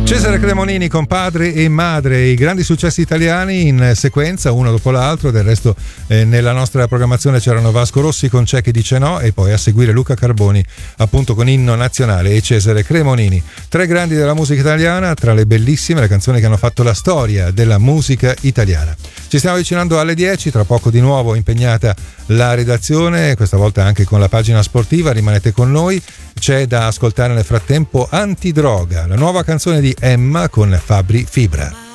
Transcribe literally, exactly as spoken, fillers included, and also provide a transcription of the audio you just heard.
Cesare Cremonini con Padre e Madre, i grandi successi italiani in sequenza uno dopo l'altro. Del resto eh, nella nostra programmazione c'erano Vasco Rossi con C'è chi dice no e poi a seguire Luca Carboni appunto con Inno Nazionale e Cesare Cremonini, tre grandi della musica italiana, tra le bellissime le canzoni che hanno fatto la storia della musica italiana. Ci stiamo avvicinando alle dieci, tra poco di nuovo impegnata la redazione, questa volta anche con la pagina sportiva, rimanete con noi. C'è da ascoltare nel frattempo Antidroga, la nuova canzone di Emma con Fabri Fibra.